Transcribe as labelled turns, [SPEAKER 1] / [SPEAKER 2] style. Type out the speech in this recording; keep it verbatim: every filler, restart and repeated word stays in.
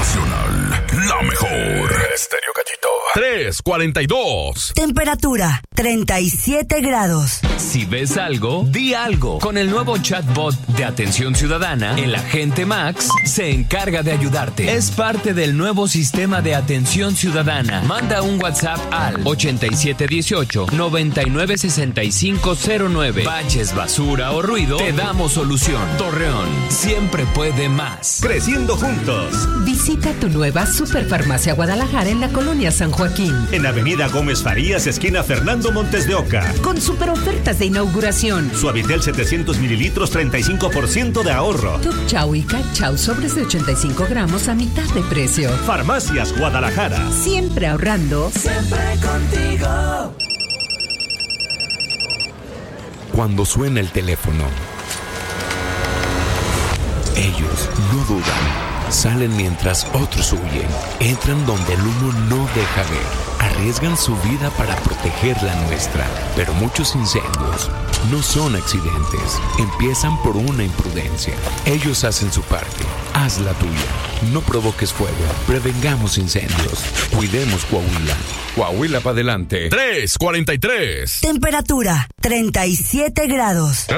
[SPEAKER 1] Nacional, la mejor. Estéreo Gallito. tres cuarenta y dos.
[SPEAKER 2] Temperatura, treinta y siete grados.
[SPEAKER 3] Si ves algo, di algo. Con el nuevo chatbot de Atención Ciudadana, el agente Max se encarga de ayudarte. Es parte del nuevo sistema de Atención Ciudadana. Manda un WhatsApp al ochenta y siete dieciocho, noventa y nueve sesenta y cinco cero nueve. Baches, basura o ruido, te damos solución. Torreón, siempre puede más.
[SPEAKER 4] Creciendo juntos.
[SPEAKER 5] Visita tu nueva Superfarmacia Guadalajara en la colonia San Joaquín.
[SPEAKER 4] En Avenida Gómez Farías, esquina Fernando Montes de Oca.
[SPEAKER 5] Con super ofertas de inauguración.
[SPEAKER 4] Suavitel setecientos mililitros, treinta y cinco por ciento de ahorro.
[SPEAKER 5] Tuk Chau y Cachau sobres de ochenta y cinco gramos a mitad de precio.
[SPEAKER 4] Farmacias Guadalajara.
[SPEAKER 5] Siempre ahorrando.
[SPEAKER 6] Siempre contigo.
[SPEAKER 7] Cuando suena el teléfono, ellos no dudan. Salen mientras otros huyen. Entran donde el humo no deja ver. Arriesgan su vida para proteger la nuestra. Pero muchos incendios no son accidentes. Empiezan por una imprudencia. Ellos hacen su parte. Haz la tuya. No provoques fuego. Prevengamos incendios. Cuidemos Coahuila. Coahuila para adelante.
[SPEAKER 1] tres cuarenta y tres.
[SPEAKER 2] Temperatura, treinta y siete grados.